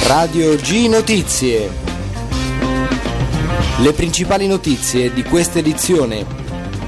Radio G Notizie. Le principali notizie di questa edizione.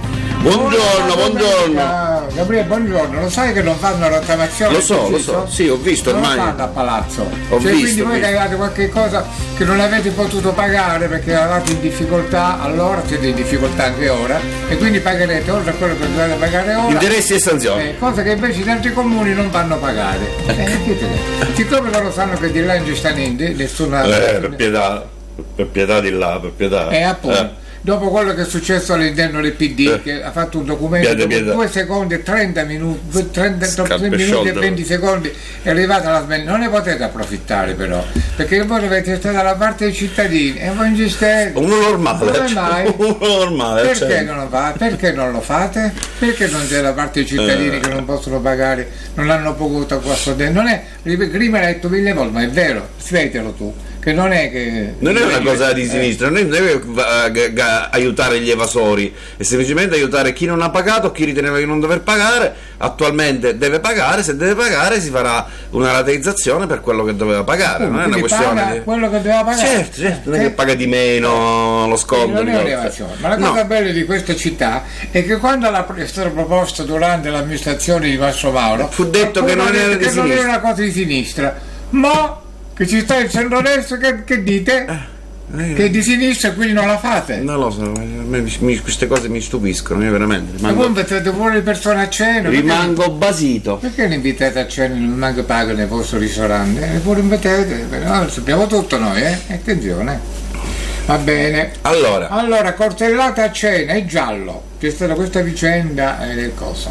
Buongiorno. Gabriele, buongiorno. Lo sai che non fanno rottamazione? Lo so, sì, ho visto non ormai. Non lo fanno a palazzo. Visto, quindi voi che avete qualche cosa che non avete potuto pagare perché eravate in difficoltà, allora siete in difficoltà anche ora e quindi pagherete oltre a quello che dovete pagare ora. Interessi e sanzioni. Cosa che invece in altri comuni non fanno pagare. Siccome loro sanno che di là non ci sta niente, nessuna. Per pietà di là, per pietà. Appunto. Dopo quello che è successo all'interno del PD, che ha fatto un documento dopo 2 secondi e 30 minuti, 3 minuti e 20 secondi è arrivata la smenta. Non ne potete approfittare però, perché voi dovete stare dalla parte dei cittadini e voi insistete. Uno normale. Come mai? Uno normale. Perché non lo fate? Perché non lo fate? Perché non siete dalla parte dei cittadini che non possono pagare, non hanno potuto qua dentro? Non è, prima l'hai detto 1000 volte, ma è vero, svetelo tu. Che non è una cosa di sinistra, non deve aiutare gli evasori, è semplicemente aiutare chi non ha pagato, chi riteneva di non dover pagare, attualmente deve pagare, se deve pagare si farà una rateizzazione per quello che doveva pagare, non è una questione quello che doveva pagare. Certo, non è che paga di meno lo sconto. Non è un'evasione, ma la cosa bella di questa città è che quando è stato proposto durante l'amministrazione di Massimo Mauro fu detto che non era di sinistra. Non era una cosa di sinistra, ma che ci sta il centrodestra, che dite? Che è di sinistra, quindi non la fate? Non lo so, queste cose mi stupiscono, io veramente. Ma voi mettete pure le persone a cena? Rimango basito. Perché le invitate a cena e non manco pagano nel vostro ristorante? Pure invitate, no, sappiamo tutto noi, attenzione. Va bene. Allora, coltellata a cena è giallo. C'è stata questa vicenda del coso.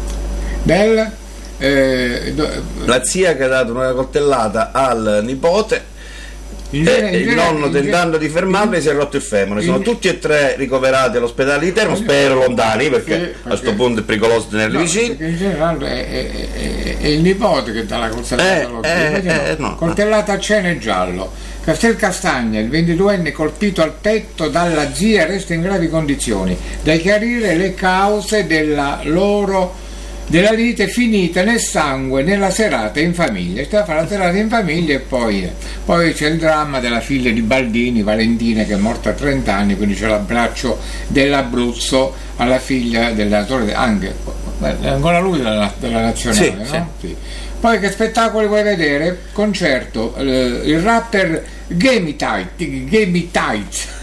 La zia che ha dato una coltellata al nipote il nonno tentando di fermarli si è rotto il femore. Sono tutti e 3 ricoverati all'ospedale di Teramo, spero lontani perché a questo punto è pericoloso tenerli vicini. Perché in generale è il nipote che dà la coltellata coltellata a cena è giallo. Castel Castagna, il 22enne colpito al petto dalla zia, resta in gravi condizioni. Da chiarire le cause della lite finita nel sangue nella serata in famiglia. Sta a fare la serata in famiglia e poi c'è il dramma della figlia di Baldini, Valentina, che è morta a 30 anni, quindi c'è l'abbraccio dell'Abruzzo alla figlia dell'allenatore, anche ancora lui della nazionale, sì, no? Sì. Poi che spettacoli vuoi vedere? Concerto, il rapper Jamie Tights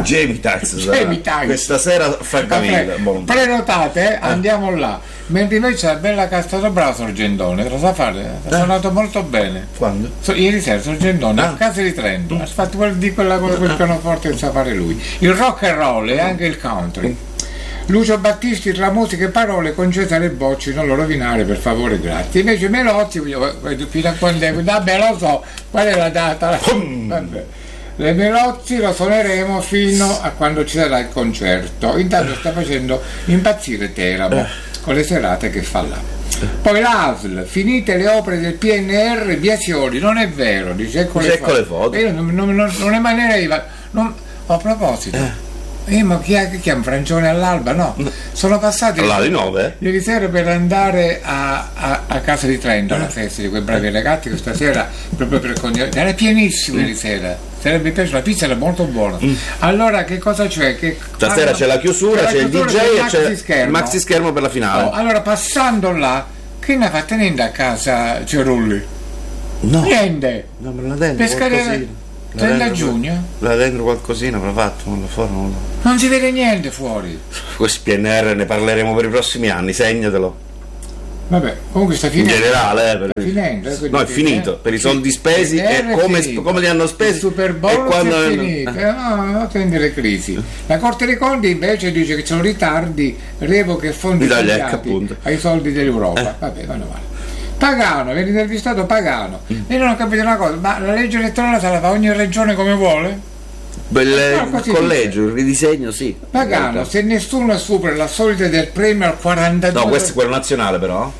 questa sera a Francavilla. Prenotate, andiamo là. Mentre invece la bella Castato Bravo Sorgendone, lo sa fare? Ha suonato molto bene. Quando? Ieri sera Sorgendone a Casa di Trento. Ha fatto quel pianoforte che sa fare lui. Il rock and roll e anche il country. Lucio Battisti tra musica e parole con Cesare Bocci, non lo rovinare per favore, grazie. Invece Melozzi, fino a quando vabbè lo so, qual è la data? Vabbè. Le Melozzi lo suoneremo fino a quando ci sarà il concerto. Intanto sta facendo impazzire Teramo con le serate che fa là. Poi l'ASL, finite le opere del PNR, Biasioli, non è vero, dice ecco le foto. Io non è maniera a proposito. Ma chi chiama Francione all'alba? No, sono passati alle 9 ieri sera per andare a Casa di Trento alla festa di quei bravi ragazzi che stasera proprio per cogliere era pienissimo ieri sera, sarebbe piaciuto, la pizza era molto buona. Allora che cosa c'è? Stasera c'è la chiusura, c'è il DJ e c'è il maxi schermo per la finale. Allora passando là, che ne fate niente a casa Cerulli? No, niente, no, me la dentro 30 giugno? Là dentro qualcosina avrà fatto, non si vede niente fuori. Questo PNR ne parleremo per i prossimi anni, segnatelo. Vabbè, comunque sta finendo. In generale, finendo, no, è finito, per i soldi spesi e come li hanno spesi. Il Super Bowl è finito, no, prendi le crisi. La Corte dei Conti invece dice che ci sono ritardi, revoche e fondi tagliati ai soldi dell'Europa. Vabbè, vanno male. Pagano, viene intervistato Pagano. Io non ho capito una cosa, ma la legge elettorale se la fa ogni regione come vuole? Il collegio, il ridisegno, sì. Pagano, se nessuno supera la soglia del premio al 42%. No, questo è quello nazionale però.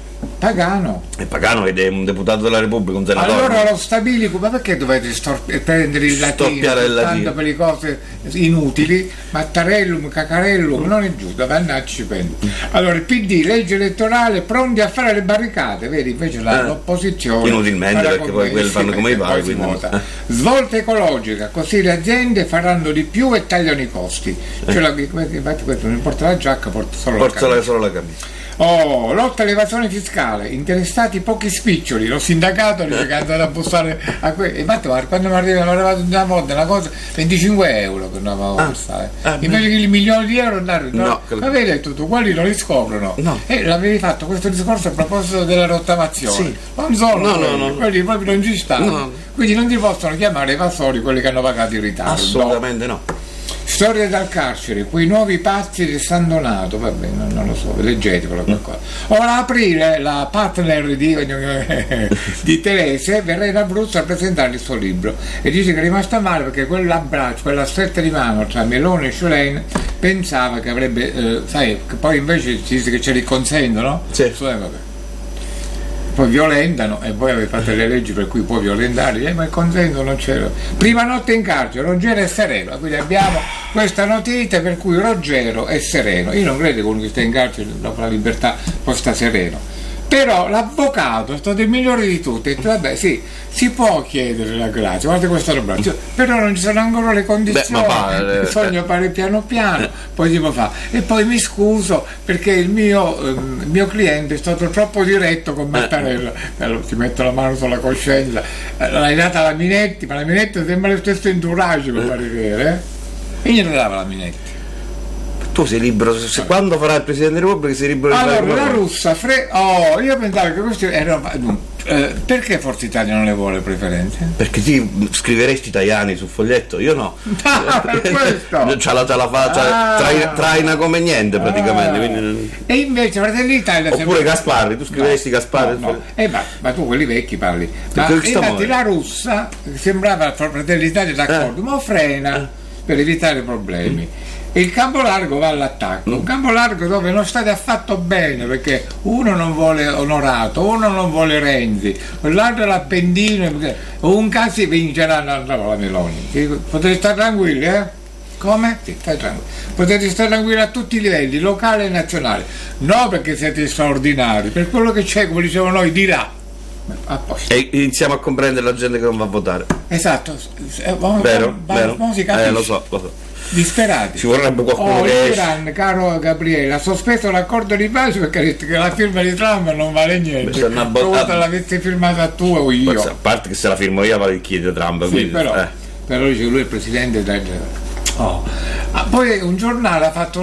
Pagano. È Pagano ed è un deputato della Repubblica, un senatore. Allora lo stabilico, ma perché dovete prendere il latino tanto per le cose inutili? Mattarellum, Cacarellum, non è giusto, dove andarci penso. Allora il PD, legge elettorale, pronti a fare le barricate, vedi, invece l'opposizione inutilmente, perché poi quelli fanno come i pari, quindi svolta ecologica, così le aziende faranno di più e tagliano i costi. Cioè, infatti questo non porta la giacca, porta solo la camicia. Lotta all'evasione fiscale, interessati pochi spiccioli, l'ho sindacato dice che è andato a bussare a infatti quando mi arriva una volta una cosa 25 euro per una volta invece che il milione di euro andare ma vedi tutto, quelli non li scoprono e l'avevi fatto questo discorso a proposito della rottamazione non sono quelli proprio non ci stanno quindi non ti possono chiamare evasori quelli che hanno pagato in ritardo, assolutamente no. Storia dal carcere, quei nuovi pazzi di San Donato, vabbè, non lo so, leggetevelo qualcosa. Ora aprile la partner di Telese verrà in Abruzzo a presentare il suo libro e dice che è rimasta male perché quell'abbraccio, quella stretta di mano tra Meloni e Schlein pensava che avrebbe, sai, che poi invece si dice che ce li consentono? Sì. Vabbè. Poi violentano e poi avete fatto le leggi per cui può violentare, ma il consenso non c'era. Prima notte in carcere, Ruggero è sereno, quindi abbiamo questa notizia per cui Ruggero è sereno. Io non credo che uno che sta in carcere dopo la libertà può stare sereno. Però l'avvocato è stato il migliore di tutti e vabbè sì, si può chiedere la grazia, guarda questa roba, però non ci sono ancora le condizioni, bisogna fare piano piano, poi si può fare. E poi mi scuso perché il mio cliente è stato troppo diretto con Mattarella, ti metto la mano sulla coscienza, l'hai data la Minetti, ma la Minetti sembra lo stesso entourage per fare vedere, e gliela dava la Minetti. Tu sei libero, quando farà il Presidente della Repubblica sei libero di fare la russa, io pensavo che questo era perché Forza Italia non le vuole preferenze? Perché ti scriveresti Tajani sul foglietto, io no. Per questo c'ha la faccia traina come niente praticamente, quindi... E invece Fratelli d'Italia oppure Gasparri, tu scriveresti Gasparri ma tu quelli vecchi parli, ma infatti la russa sembrava Fratelli d'Italia d'accordo, ma frena per evitare problemi. Il campo largo va all'attacco, un campo largo dove non state affatto bene perché uno non vuole Onorato, uno non vuole Renzi, l'altro l'Appendino, un caso vincerà la Meloni. Potete stare tranquilli, Come? Sì, stai tranquillo. Potete stare tranquilli a tutti i livelli, locale e nazionale. No perché siete straordinari, per quello che c'è, come diciamo noi, dirà. E iniziamo a comprendere la gente che non va a votare. Esatto. Vero? Lo so. Disperati. Ci vorrebbe qualcuno che l'Iran, caro Gabriele, ha sospeso l'accordo di pace perché ha detto che la firma di Trump non vale niente. Se l'avessi firmata tu o io. A parte che se la firmo io vale il chiede Trump. Sì, quindi, però dice lui è il presidente poi un giornale ha fatto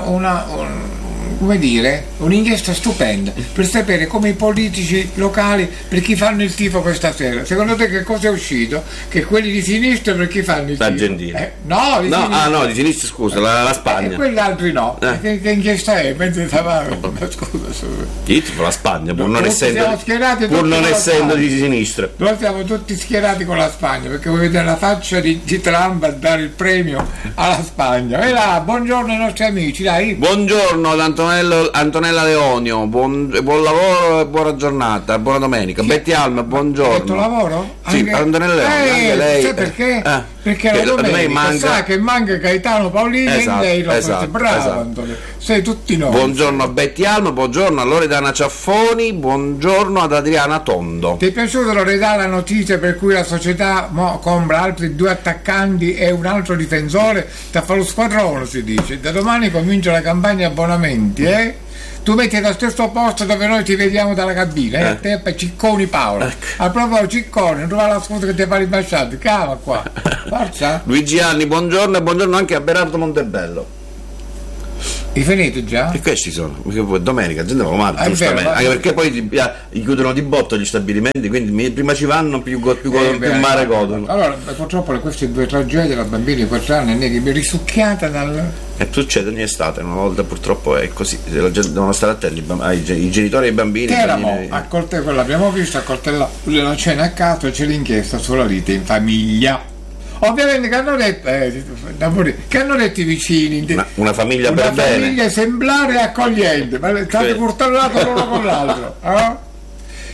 un'inchiesta stupenda per sapere come i politici locali per chi fanno il tifo questa sera. Secondo te che cosa è uscito? Che quelli di sinistra per chi fanno il tifo? L'Argentina. Sinistra. Di sinistra scusa, la Spagna. E quegli altri no. Che inchiesta è? Tifo la Spagna, pur non essendo di sinistra. Noi siamo tutti schierati con la Spagna perché vuoi vedere la faccia di Trump a dare il premio alla Spagna. E là, buongiorno ai nostri amici, dai. Buongiorno ad Antonella Leonio, buon lavoro e buona giornata, buona domenica. Betty Alma, buongiorno. Hai detto lavoro? Sì, Antonella Leonio, anche lei. Sai perché? Perché la domenica sa che manca Gaetano Paolini e lei lo fa. Bravo Antonio, sei tutti noi. Buongiorno a Betty Alma, buongiorno a Loredana Ciaffoni, buongiorno ad Adriana Tondo. Ti è piaciuta Loredana la notizia per cui la società compra altri 2 attaccanti e un altro difensore? Ti fa lo squadrone, si dice. Da domani comincia la campagna abbonamenti, Tu metti allo stesso posto dove noi ti vediamo dalla cabina, te e Cicconi Paolo. A proposito Cicconi, non trova la scusa che ti fa rimbasciato, cava qua. Forza. Luigi Anni, buongiorno e buongiorno anche a Berardo Montebello. I finiti già? E questi sono, domenica, gente va male, giustamente. Anche perché poi gli chiudono di botto gli stabilimenti, quindi prima ci vanno, più mare godono. Allora, purtroppo queste 2 tragedie, la bambina di 4 anni è risucchiata dal... E succede ogni estate, una volta purtroppo è così, la gente devono stare attenti, i genitori e i bambini. Quello l'abbiamo visto a coltellare la cena a caso e c'è l'inchiesta sulla lite in famiglia. Ovviamente che hanno detto i vicini, una famiglia per bene, una famiglia esemplare e accogliente, ma state curtellati l'uno con l'altro,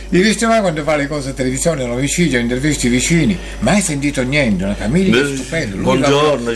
Hai visto mai quando fa le cose a televisione, l'omicidio, intervisti i vicini? Mai sentito niente, una famiglia stupenda. Buongiorno,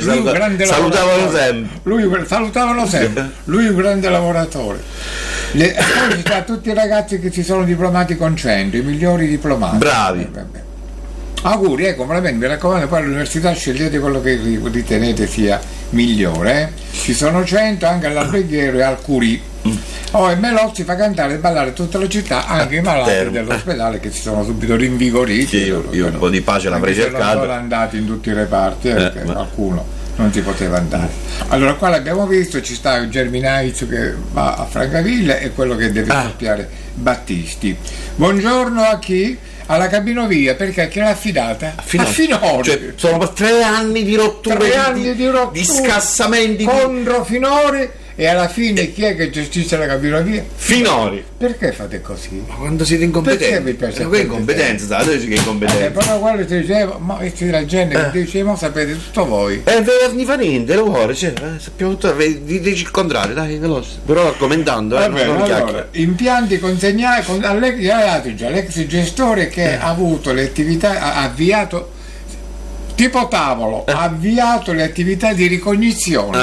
salutavano sempre. Lui è un grande lavoratore. Poi ci sono tutti i ragazzi che si sono diplomati con 100, i migliori diplomati. Bravi. Auguri, ecco, veramente, mi raccomando, poi all'università scegliete quello che ritenete sia migliore. Ci sono 100 anche all'Alberghiero e al Curì. E Melozzi fa cantare e ballare tutta la città, anche i malati dell'ospedale che si sono subito rinvigoriti. Io un po' di pace l'avrei cercato. Sono andati in tutti i reparti, perché qualcuno non si poteva andare. Allora qua l'abbiamo visto, ci sta il Germinaiz che va a Francavilla e quello che deve scoppiare Battisti. Buongiorno a chi? Alla Cabinovia, perché chi l'ha affidata? A Finori. Cioè, sono per 3 anni di rotture, di scassamenti contro Finori. E alla fine chi è che gestisce la Cabinovia? Finori. Perché fate così? Ma quando siete incompetenti? Perché vi piace? Che incompetenza, che incompetenza. Però quello ti diceva, ma la gente che dice, ma sapete tutto voi. Non fa niente, lo vuole, sappiamo tutto, dici il contrario, dai, veloce. Però commentando, allora, impianti consegnati all'ex gestore che ha avuto le attività, ha avviato tipo tavolo, ha avviato le attività di ricognizione.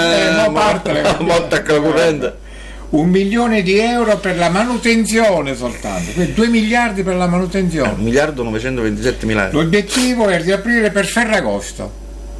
Molta corrente. 1 milione di euro per la manutenzione soltanto, 2 miliardi per la manutenzione. 1.927.000 euro. L'obiettivo è riaprire per Ferragosto.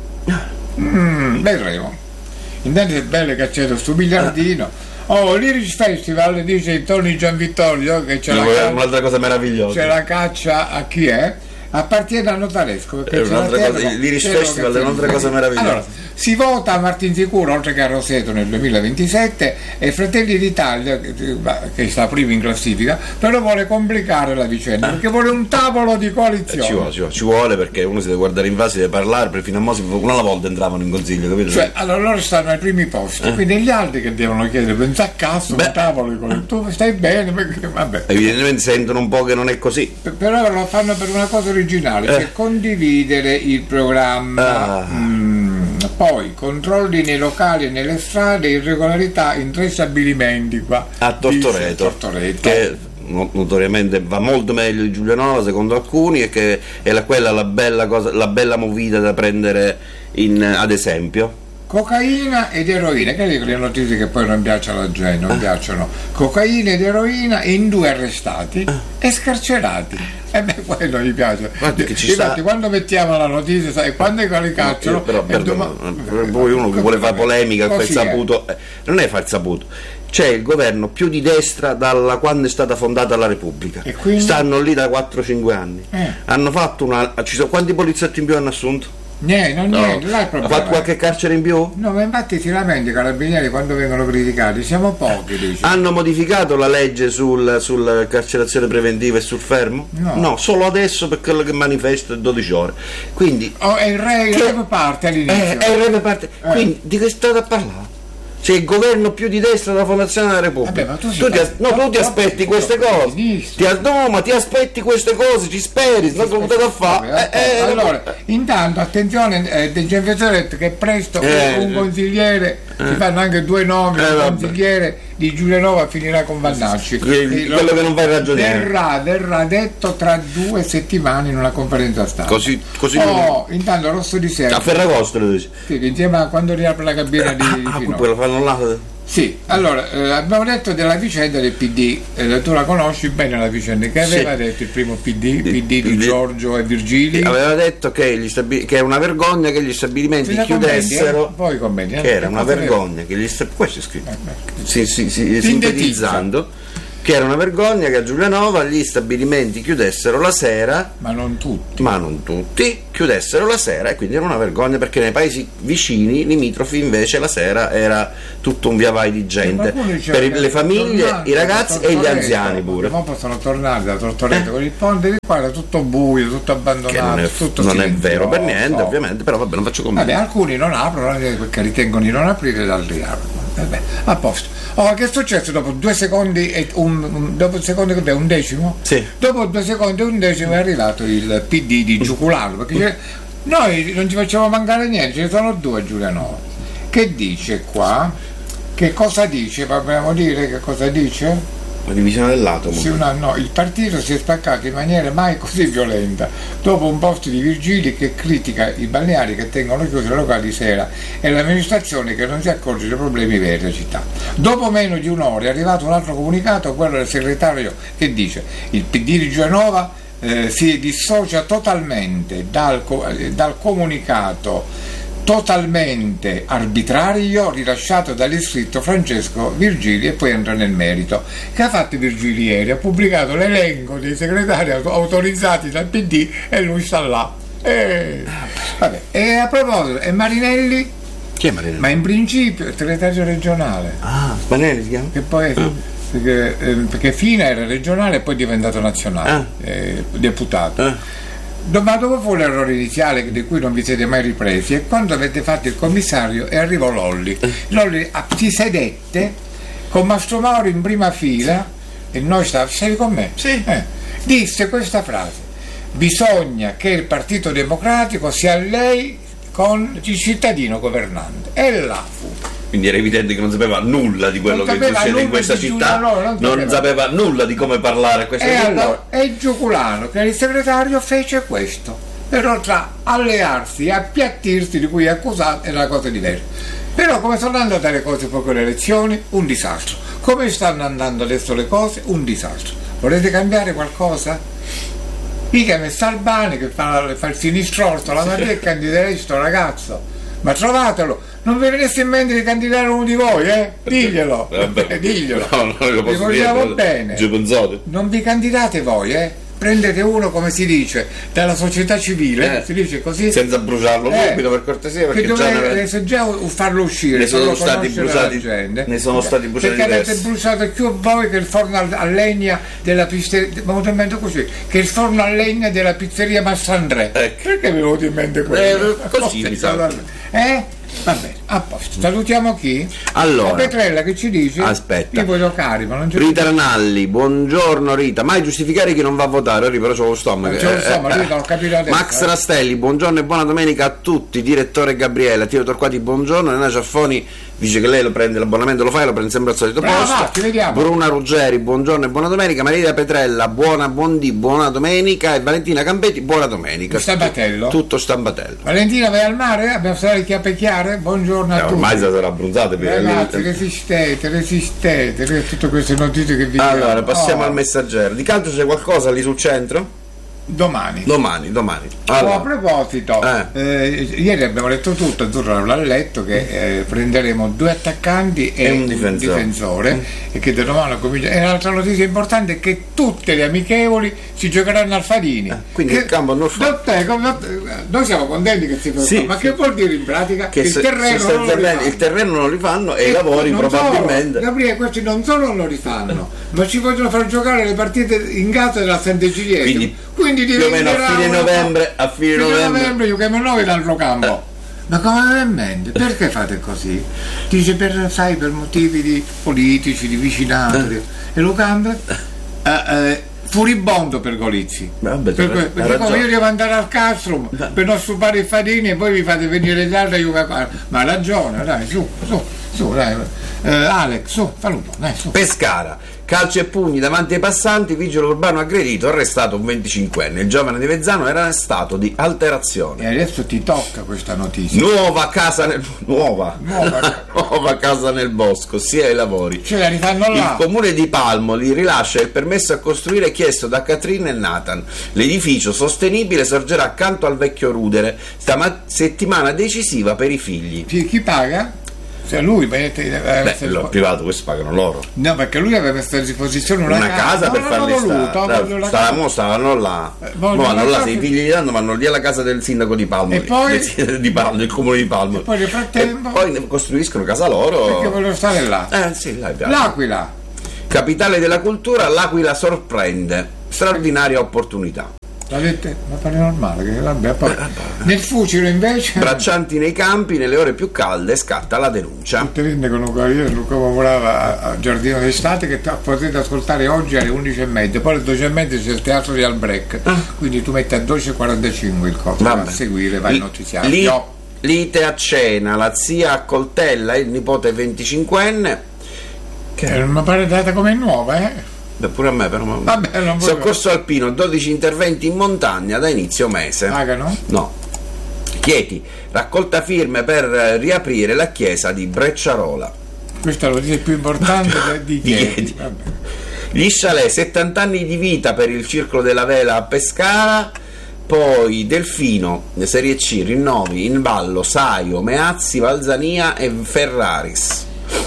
Vedremo. Intanto è bello che c'è questo miliardino. L'Irish Festival, dice Tony Gianvittorio che c'è un'altra cosa meravigliosa. C'è la caccia a chi è? Appartiene a Notaresco, l'Irish Festival è un'altra cosa meravigliosa. Allora, si vota a Martinsicuro oltre che a Roseto nel 2027 e Fratelli d'Italia, che sta primo in classifica, però vuole complicare la vicenda perché vuole un tavolo di coalizione. Ci vuole, perché uno si deve guardare in face, si deve parlare, perché fino a mo' una alla volta entravano in consiglio, capito? Cioè, allora loro stanno ai primi posti, quindi gli altri che devono chiedere, pensa a caso, un tavolo di coalizione. Tu stai bene, perché vabbè. Evidentemente sentono un po' che non è così. Però lo fanno per una cosa originale, cioè condividere il programma. Poi controlli nei locali e nelle strade, irregolarità in 3 stabilimenti qua a Tortoreto. Che notoriamente va molto meglio di Giulianova secondo alcuni, e che è quella la bella movida da prendere ad esempio. Cocaina ed eroina, che dico le notizie che poi non piacciono alla gente, non piacciono. Cocaina ed eroina in 2 arrestati e scarcerati. Quello mi piace. Infatti quando mettiamo la notizia e quando li cacciano, poi uno che vuole fare polemica, far saputo, non è far saputo. C'è il governo più di destra dalla quando è stata fondata la Repubblica, e quindi? Stanno lì da 4-5 anni. Hanno fatto quanti poliziotti in più hanno assunto? Niente, là il ha fatto qualche carcere in più? No, ma infatti si lamenta i carabinieri quando vengono criticati, siamo pochi, dice. Hanno modificato la legge sulla carcerazione preventiva e sul fermo? No, solo adesso per quello che manifesta 12 ore. Quindi è il re parte all'inizio. È il re parte. Quindi di che state a parlare? C'è il governo più di destra della fondazione della Repubblica. Ma tu ti aspetti queste cose. Ma ti aspetti queste cose, ci speri, non come potete fare. Allora, intanto attenzione, del Genfesoret che presto un consigliere, si fanno anche 2 nomi, un consigliere di Giulianova finirà con Vannacci. Quello che non va in ragione. Verrà detto tra 2 settimane in una conferenza stampa. Così intanto Rosso di Serra. A Ferragosto lo dici? Sì, insieme a quando riapre la cabina di Finori. Sì, allora abbiamo detto della vicenda del PD, tu la conosci bene la vicenda, che aveva detto il primo PD di Giorgio e Virgili? Aveva detto che era una vergogna che gli stabilimenti chiudessero, poi commenti, che era una vergogna che questo è scritto, sintetizzando, che era una vergogna che a Giulianova gli stabilimenti chiudessero la sera, ma non tutti chiudessero la sera, e quindi era una vergogna perché nei paesi vicini, limitrofi, invece la sera era tutto un via vai di gente per le famiglie, i ragazzi e gli anziani pure. Ma possono tornare da Tortoreto con il ponte di qua, era tutto buio, tutto abbandonato, non è vero per niente, ovviamente, però vabbè, non faccio commenti. Alcuni non aprono perché ritengono di non aprire, dal riaprono. A posto. Che è successo dopo 2 secondi e dopo il secondo che è 1/10? Sì. Dopo 2 secondi e 1/10 è arrivato il PD di Giuculano, perché noi non ci facciamo mancare niente, ce ne sono 2 a Giulianova. Che dice qua? Che cosa dice? Vogliamo dire che cosa dice? La divisione dell'atomo. Sì, no, il partito si è spaccato in maniera mai così violenta dopo un post di Virgili che critica i balneari che tengono chiuse le locali di sera e l'amministrazione che non si accorge dei problemi veri della città. Dopo meno di un'ora è arrivato un altro comunicato, quello del segretario, che dice: il PD di Genova si dissocia totalmente dal comunicato totalmente arbitrario rilasciato dall'iscritto Francesco Virgili, e poi entra nel merito. Che ha fatto Virgili ieri? Ha pubblicato l'elenco dei segretari autorizzati dal PD e lui sta là. Vabbè. E a proposito, e Marinelli? Chi è Marinelli? Ma in principio il segretario regionale. Marinelli si chiama? Che poi perché Fina era regionale e poi è diventato nazionale, deputato. Ma dopo fu l'errore iniziale di cui non vi siete mai ripresi, e quando avete fatto il commissario e arrivò Lolli si sedette con Mastro Mauro in prima fila e noi sei con me? Sì. Disse questa frase: bisogna che il Partito Democratico si allei con il cittadino governante, e là fu. Quindi era evidente che non sapeva nulla di quello che succede in questa città, non sapeva nulla di come parlare a questa città. E Giuculano, che era il segretario, fece questo, però tra allearsi e appiattirsi di cui è accusato è una cosa diversa. Però come stanno andate le cose dopo le elezioni? Un disastro. Come stanno andando adesso le cose? Un disastro. Volete cambiare qualcosa? Mica messo Albani che fa il sinistrorso, la Maria e candiderei sto ragazzo. Ma trovatelo, non vi venisse in mente di candidare uno di voi, diglielo, diglielo. No, lo posso dire bene. Giuponzote. Non vi candidate voi, prendete uno, come si dice, dalla società civile, si dice così, senza bruciarlo subito, per cortesia, perché già farlo uscire, ne sono stati bruciati, perché avete bruciato più voi che il forno a legna della pizzeria, che il forno a legna della pizzeria Massandrè. Perché mi è venuto in mente quello? Così mi sa. Va bene, a posto. Salutiamo chi? Allora, la Petrella che ci dice: aspetta, io voglio cari, ma non c'è. Rita Ranalli, buongiorno Rita, mai giustificare chi non va a votare, però c'ho lo stomaco. Rita, ho capito adesso. Max Rastelli, buongiorno e buona domenica a tutti. Direttore Gabriella, Tiro Torquati, buongiorno. Elena Ciaffoni dice che lei lo prende l'abbonamento, lo sempre al solito posto. Bruna Ruggeri, buongiorno e buona domenica. Maria Petrella, buona domenica. E Valentina Campetti, buona domenica. Stampatello. Tutto Stampatello. Valentina, vai al mare? Abbiamo stato le chiappe chiare? Buongiorno a tutti. Ormai si sarà abbronzate. Ragazzi, resistete, tutte queste notizie che vi diamo. Allora, passiamo al Messaggero. Di calcio c'è qualcosa lì sul centro? Domani. Allora. A proposito, ieri abbiamo letto tutto, Azzurro l'ha letto, che prenderemo 2 attaccanti e un difensore, e che da domani comincia. E un'altra notizia importante è che tutte le amichevoli si giocheranno al Fadini. Quindi il campo non fa. Noi siamo contenti che si fa, ma che vuol dire in pratica? Che il terreno non lo rifanno e i lavori probabilmente. Gabriele, questi non solo non lo rifanno, ma ci vogliono far giocare le partite in casa della Sant'Egidietto. Quindi più o meno a fine novembre giochiamo noi l'altro campo. Ma come veramente? Perché fate così? Dice per motivi politici, di vicinanza. E lo cambia furibondo per Golizzi. Perché io devo andare al Castrum per non stupare i Fadini e poi vi fate venire gli altri a giocare. Ma ha ragione, dai, su, dai. Alex, su, fallo un po', dai, su. Pescara. Calci e pugni davanti ai passanti, vigile urbano aggredito, arrestato un 25enne. Il giovane di Vezzano era in stato di alterazione. E adesso ti tocca questa notizia. Nuova casa nel bosco, sia ai lavori. Ce la rifanno là. Il comune di Palmoli rilascia il permesso a costruire chiesto da Catrin e Nathan. L'edificio sostenibile sorgerà accanto al vecchio rudere. Settimana decisiva per i figli. Chi paga? Cioè lui il privato, questo pagano loro. No, perché lui aveva messo a disposizione una casa per farli stavano là. Vanno là, se i figli gli danno, vanno lì alla casa del sindaco di Palmoli, e poi del comune di Palmoli. E poi nel frattempo poi costruiscono casa loro. Perché vogliono stare là. L'Aquila. Capitale della cultura, l'Aquila sorprende. Straordinaria opportunità. Ma pare normale che nel Fucino invece braccianti nei campi nelle ore più calde scatta la denuncia. Ti rende con Luca volava a Giardino d'Estate, che potete ascoltare oggi alle 11:30, poi alle 12:30 c'è il teatro di Albrecht, quindi tu metti a 12:45 il costo a seguire, vai il notiziario. Lite a cena, la zia accoltella il nipote 25enne che mi pare data come nuova, Beh, pure a me però. Vabbè, non Soccorso alpino, 12 interventi in montagna da inizio mese. Pagano? No. Chieti, raccolta firme per riaprire la chiesa di Brecciarola. Questa è la notizia più importante di Chieti. Gli chalet, 70 anni di vita per il Circolo della Vela a Pescara. Poi Delfino, Serie C, rinnovi in ballo Saio, Meazzi, Valzania e Ferraris.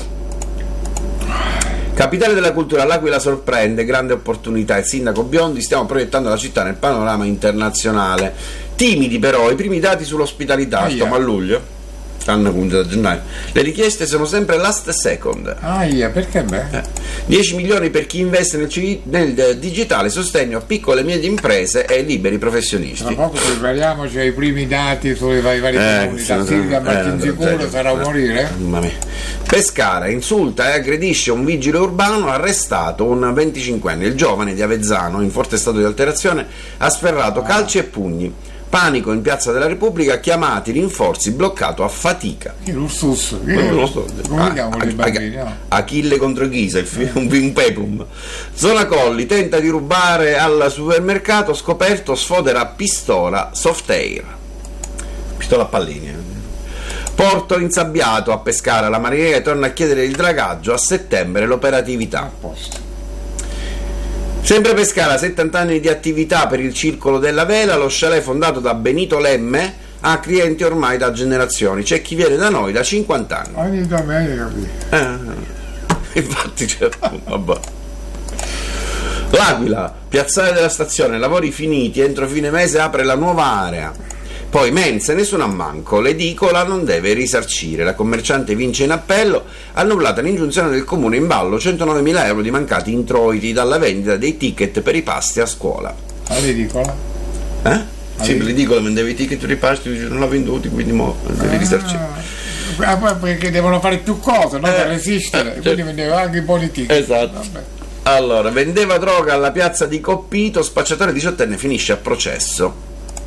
Capitale della cultura, l'Aquila sorprende, grande opportunità. Il sindaco Biondi, stiamo proiettando la città nel panorama internazionale. Timidi però i primi dati sull'ospitalità, stiamo a luglio, stanno punti da gennaio. Le richieste sono sempre last second. Perché beh? 10 milioni per chi investe nel digitale, sostegno a piccole e medie imprese e liberi professionisti. Tra poco prepariamoci ai primi dati sulle vari comunità. Silvia Martinsicuro sarà morire? Pescara, insulta e aggredisce un vigile urbano, arrestato un 25enne. Il giovane di Avezzano, in forte stato di alterazione, ha sferrato calci e pugni. Panico in Piazza della Repubblica, chiamati rinforzi, bloccato a fatica. L'Ursus, come chiamano i bambini? Achille contro Ghisa, un peplum. Zona Colli, tenta di rubare al supermercato, scoperto, sfodera pistola soft air. Pistola a pallini. Porto insabbiato a Pescara, la Marina torna a chiedere il dragaggio, a settembre l'operatività. A posto. Sempre Pescara, 70 anni di attività per il Circolo della Vela, lo chalet fondato da Benito Lemme ha clienti ormai da generazioni, c'è chi viene da noi da 50 anni. Ogni domenica Infatti vabbè. L'Aquila, piazzale della stazione, lavori finiti, entro fine mese apre la nuova area. Poi mense, nessun ammanco, l'edicola non deve risarcire, la commerciante vince in appello, annullata l'ingiunzione del comune, in ballo 109.000 euro di mancati introiti dalla vendita dei ticket per i pasti a scuola. L'edicola? Sì, l'edicola vendeva i ticket per i pasti, non l'ha venduti, quindi devi risarcire. Perché devono fare più cose, non per resistere, quindi vendeva anche i buoni ticket. Esatto. Vabbè. Allora, vendeva droga alla piazza di Coppito, spacciatore 18enne finisce a processo.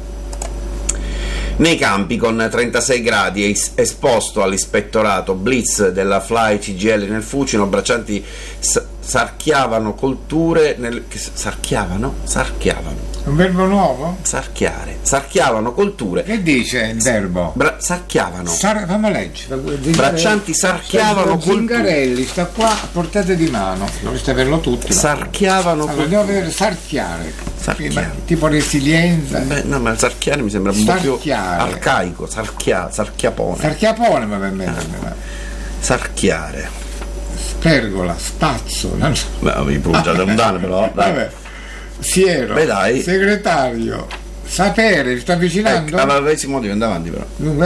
Nei campi con 36 gradi esposto all'ispettorato blitz della Fly CGL nel Fucino, braccianti sarchiavano colture sarchiavano? Un verbo nuovo? Sarchiavano colture. Che dice il verbo? Sarchiavano. Fammi leggere. Braccianti sarchiavano colture. Zingarelli sta qua a portata di mano. Dovreste averlo tutti. Sarchiavano colture. Devo vedere sarchiare. Tipo resilienza. No, ma sarchiare mi sembra un po' più arcaico. Sarchiapone. Sarchiapone mi va bene. Sarchiare. Pergola, spazzo. Mi brucia da un danno però. Vabbè. Siero. Beh, dai. Segretario. Sapere, sta avvicinando? Avessimo di andare avanti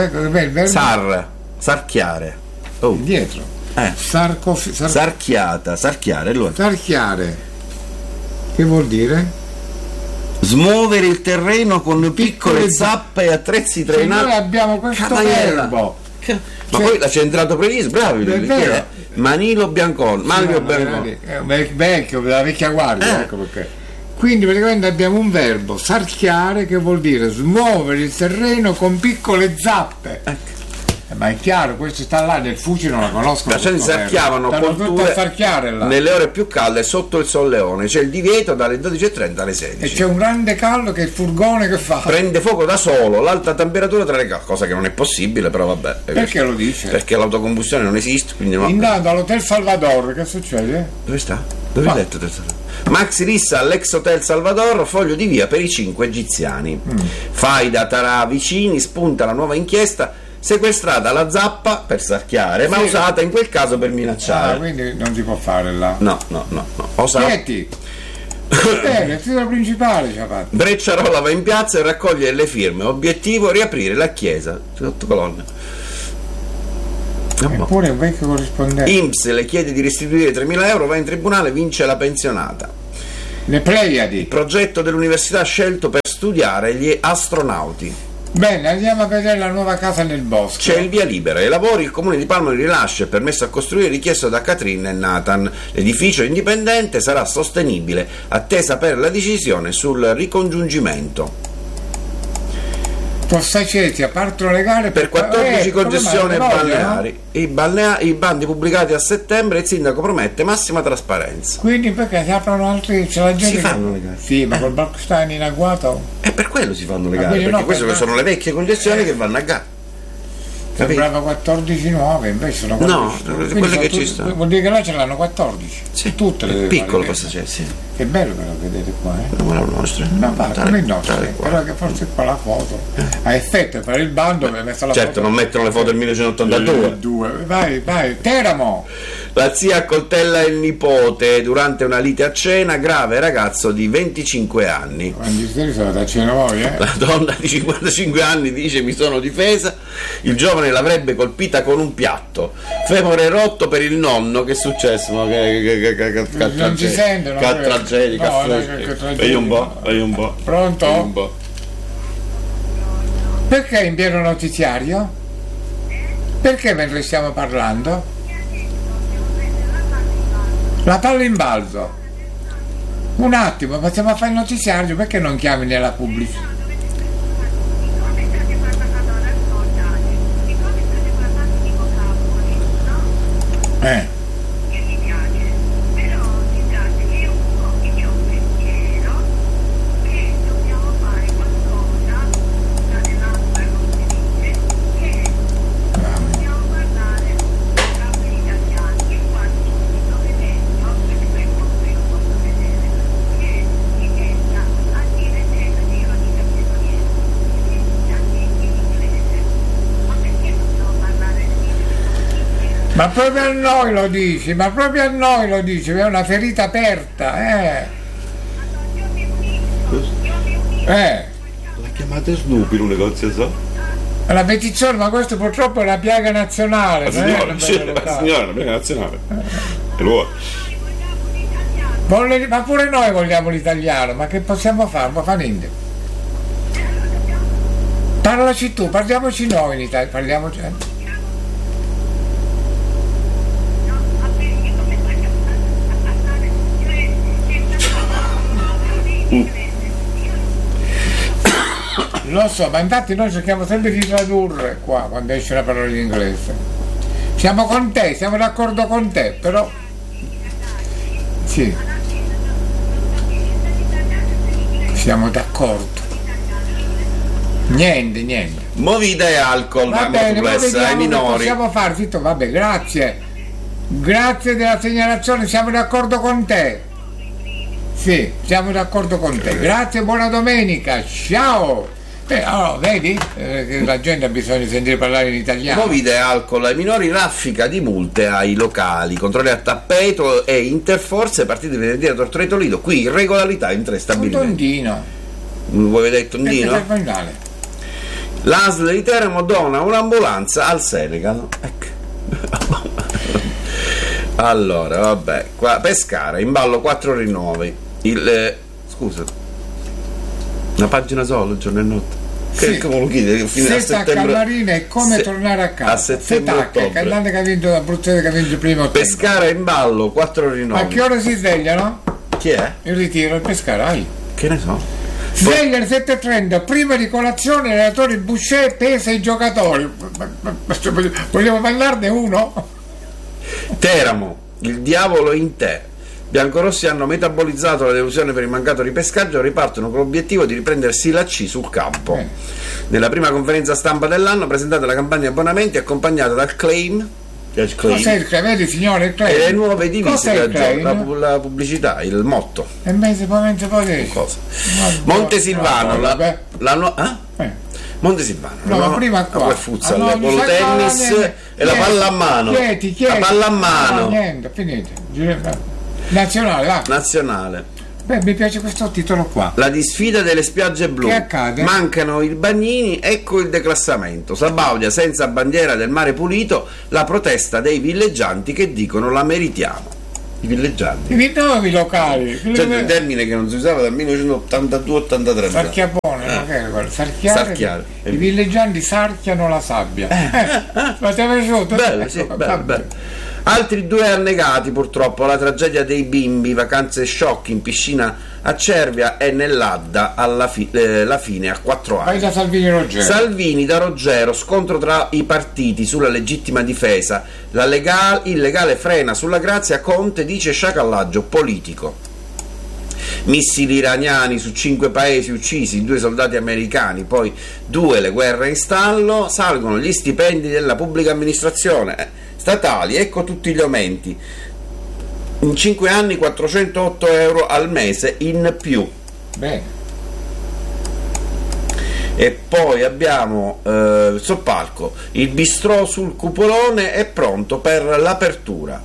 però. Sarchiare. Dietro. Sarchiare. Sarchiare. Che vuol dire? Smuovere il terreno con piccole zappe e attrezzi trainati. Noi abbiamo questo verbo. Ma poi l'ha centrato previsto, bravi. Manilo Biancone. Vecchio, della vecchia guardia, ecco perché. Quindi praticamente abbiamo un verbo, sarchiare, che vuol dire smuovere il terreno con piccole zappe. Ma è chiaro, questo sta là nel Fucino, non la conosco. Sarchiavano colture nelle ore più calde sotto il solleone. C'è il divieto dalle 12.30 alle 16. E c'è un grande caldo che è il furgone che fa. Prende fuoco da solo, l'alta temperatura tra le case, cosa che non è possibile, però vabbè. Perché lo dice? Perché l'autocombustione non esiste, quindi no. Intanto all'Hotel Salvador, che succede? Dove sta? Dove hai detto? Maxi rissa all'ex Hotel Salvador, foglio di via per i 5 egiziani. Faida tra vicini, spunta la nuova inchiesta. Sequestrata la zappa per sarchiare, ma usata in quel caso per minacciare. Quindi non si può fare là. No. Senti, il titolo principale ci ha fatto. Brecciarola va in piazza e raccoglie le firme. Obiettivo: riaprire la chiesa. 8 colonne. Eppure un vecchio corrispondente. INPS le chiede di restituire 3.000 euro, va in tribunale, vince la pensionata. Le Pleiadi. Il progetto dell'università scelto per studiare gli astronauti. Bene, andiamo a vedere la nuova casa nel bosco. C'è il via libera. Ai lavori il comune di Palma rilascia il permesso a costruire richiesto da Catrin e Nathan. L'edificio indipendente sarà sostenibile, attesa per la decisione sul ricongiungimento. Possaceti, partono le gare per 14 concessioni balneari. No? I bandi pubblicati a settembre, il sindaco promette massima trasparenza. Quindi perché si aprono altri, c'è la gente Si fanno le gare. Sì, ma col Balkstein in agguato E per quello si fanno le gare, quindi perché no, queste per- sono le vecchie concessioni che vanno a gara. sembrava 14 nuove, invece sono No, 14. Quindi quelle sono che ci stanno. Vuol dire che là ce l'hanno 14. Sì, Tutte le piccolo fare. Possaceti, sì. Che bello però vedete qua, Come la nostra. No, va, come il nostro, Tale qua. però che forse qua la foto a effetto per il bando mi ha messo la Certo, foto. non mettono le foto del 1982. Vai, Teramo. La zia accoltella il nipote durante una lite a cena, grave ragazzo di 25 anni. Quando ieri sono da cena voi, La donna di 55 anni dice: mi sono difesa, il giovane l'avrebbe colpita con un piatto, femore rotto per il nonno. Che è successo? No? Che Non ci sentono, tragedia, no, che tragedia. vedi un po', vedi un po'. Pronto? Vedi un po'. Perché in pieno notiziario? Perché mentre stiamo parlando? La palla in balzo. Un attimo, facciamo fare il notiziario, perché non chiami nella pubblica? Ma proprio a noi lo dici, è una ferita aperta, La chiamate Snoopy in un negozio, so? La petizione, ma questo purtroppo è una piaga nazionale, La non è signora, una sì, bella la locale. signora, la prima nazionale. E lo Ma pure noi vogliamo l'italiano, ma che possiamo fare? Non fa niente. Parlaci tu, parliamoci noi in Italia, parliamoci. Lo so, ma infatti noi cerchiamo sempre di tradurre qua quando esce una parola in inglese. Siamo con te, siamo d'accordo con te, però sì, siamo d'accordo. Niente. Movida e alcol, Va ma bene, molto poi complessa, ai vediamo che minori. possiamo fare, zitto, vabbè, grazie. Grazie della segnalazione, siamo d'accordo con te. Sì, siamo d'accordo con te. Grazie, buona domenica, ciao. Allora, vedi che la gente ha bisogno di sentire parlare in italiano. Movida e alcol ai minori, raffica di multe ai locali, controlli a tappeto e interforze partite venerdì a Tortoreto Lido. Qui irregolarità in 3 Un stabilimenti. tondino. Vuoi vedere il tondino? Per finale. L'ASL di Teramo dona un'ambulanza al Senegal. Ecco. Allora, vabbè, qua Pescara, in ballo 4 rinnovi. Scusa, una pagina solo, giorno e notte. Sì. Come lo chiede? Fino a Setta settembre. Calmarina è come Se- tornare a casa. a settembre, Setacca, ottobre. Callante che ha vinto Abruzzese che ha vinto il primo ottobre. Pescara in ballo 4 rinnovi. A che ora si svegliano? Chi è? Il ritiro, il Pescara, vai. Che ne so? Sveglia alle 7:30, prima di colazione l'allenatore Boucher pesa i giocatori. Vogliamo parlarne uno? Teramo, il diavolo in te. Biancorossi hanno metabolizzato la delusione per il mancato ripescaggio e ripartono con l'obiettivo di riprendersi la C sul campo. Nella prima conferenza stampa dell'anno presentata la campagna abbonamenti accompagnata dal claim. Cos'è il claim? Vedi signore, il claim? E le nuove divise Cos'è da il claim? gioco, la pubblicità, il motto. E mese poi Cosa? Montesilvano, Montesilvano, No, prima qua. il futsal, Ah, no, con mi sa che tennis niente. e la palla a mano. Chieti. La palla a mano. No, niente, finite. Nazionale, va. Nazionale. Beh, mi piace questo titolo qua. La disfida delle spiagge blu. Che accade? Mancano i bagnini, ecco il declassamento. Sabaudia senza bandiera del mare pulito, la protesta dei villeggianti che dicono la meritiamo. I villeggianti. I nuovi locali. C'è un termine che non si usava dal 1982-83. Sarchiapone, no? Che era quello? Sarchiare. I villeggianti sarchiano la sabbia. Ma ti è piaciuto? Bello, sì, bello. Altri 2 annegati purtroppo, la tragedia dei bimbi, vacanze shock in piscina a Cervia e nell'Adda la fine a 4 anni. Vai da Salvini Roggero. Salvini da Roggero, scontro tra i partiti sulla legittima difesa, il legale frena sulla grazia, Conte dice sciacallaggio politico. Missili iraniani su 5 paesi uccisi, 2 soldati americani, poi 2 le guerre in stallo, salgono gli stipendi della pubblica amministrazione statali, ecco tutti gli aumenti. In 5 anni 408 euro al mese in più. Bene. E poi abbiamo Soppalco, il bistrò sul cupolone è pronto per l'apertura.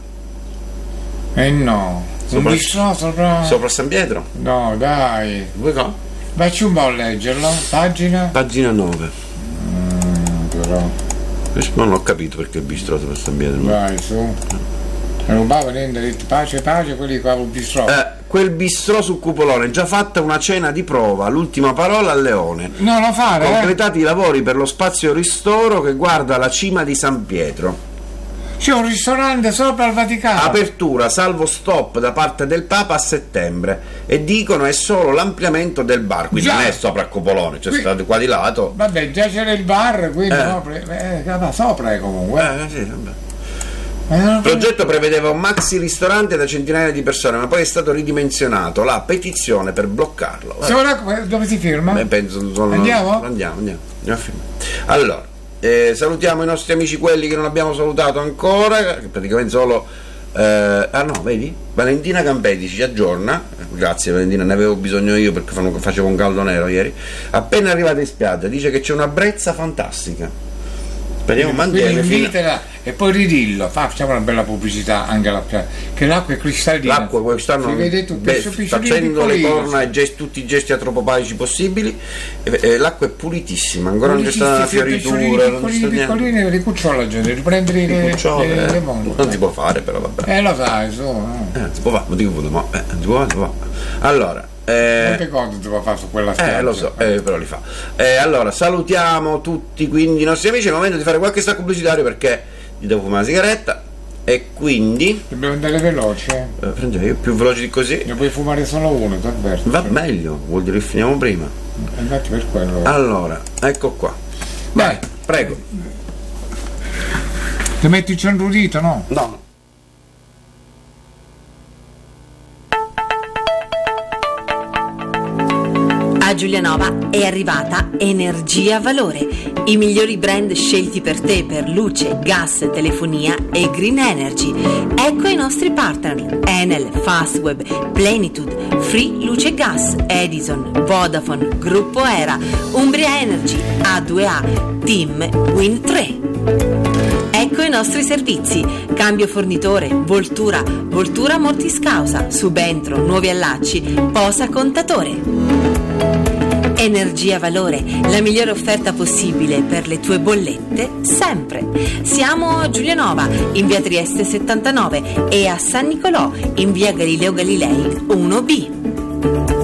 No. Un bistrò sopra San Pietro? No, dai. Vuoi qua? Vacci un po' a leggerlo. Pagina 9. Però. Non ho capito perché il bistrò sopra San Pietro. Vai, su. Non va venendo, detto pace, quelli qua il bistrò. Quel bistrò sul cupolone, già fatta una cena di prova, l'ultima parola al Leone. No, non fare. Completati i lavori per lo spazio ristoro che guarda la cima di San Pietro. C'è un ristorante sopra il Vaticano. Apertura salvo stop da parte del Papa a settembre e dicono è solo l'ampliamento del bar, quindi non è sopra il cupolone, c'è stato qua di lato. Vabbè, già c'era il bar, quindi sopra è comunque. Sì, vabbè. Il progetto prevedeva un maxi ristorante da centinaia di persone, ma poi è stato ridimensionato. La petizione per bloccarlo. Dove si firma? Penso, Andiamo a firmare. Allora, salutiamo i nostri amici, quelli che non abbiamo salutato ancora, che praticamente solo vedi? Valentina Campeti ci aggiorna, grazie Valentina, ne avevo bisogno io perché facevo un caldo nero ieri. Appena arrivata in spiaggia dice che c'è una brezza fantastica. Speriamo invitela e poi ridillo, facciamo una bella pubblicità anche alla piazza, che l'acqua è cristallina. L'acqua quest'anno facendo le corna e tutti i gesti antropopatici possibili, l'acqua è pulitissima, ancora non c'è stata una fioritura, non c'è piccolini, le cucciole la gente, riprendere le monte. Non si può fare però, vabbè. Lo sai, si può fare, ma dico si può fare. Allora, quante cose devo fare su quella spiaggia? Lo so, però li fa. Allora, salutiamo tutti quindi i nostri amici, è il momento di fare qualche stacco pubblicitario perché gli devo fumare una sigaretta e quindi dobbiamo andare veloci. Io più veloce di così. Ne puoi fumare solo uno, ti avverto. Va meglio, vuol dire che finiamo prima. Infatti per quello. Allora, ecco qua. Vai, prego. Ti metti il cianrudito, no? No. A Giulianova è arrivata Energia Valore, i migliori brand scelti per te per luce, gas, telefonia e green energy. Ecco i nostri partner: Enel, Fastweb, Plenitude, Free Luce Gas, Edison, Vodafone, Gruppo Era, Umbria Energy, A2A, Team Win 3. Ecco i nostri servizi: cambio fornitore, voltura mortiscausa, subentro, nuovi allacci, posa contatore. Energia Valore, la migliore offerta possibile per le tue bollette, sempre. Siamo a Giulianova, in via Trieste 79 e a San Nicolò, in via Galileo Galilei 1B.